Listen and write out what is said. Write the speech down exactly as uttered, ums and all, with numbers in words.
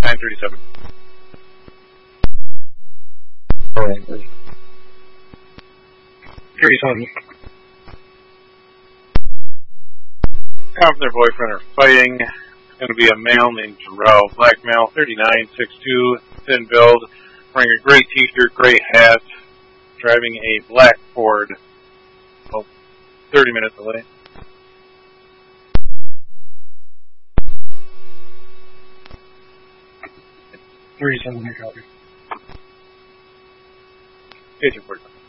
nine thirty-seven. thirty-seven. Cop and their boyfriend are fighting. It's going to be a male named Jarrell. Black male, thirty-nine, six two, thin build, wearing a gray t-shirt, gray hat, driving a black Ford. Well, thirty minutes away. thirty-seven, here, copy. Agent forty-seven.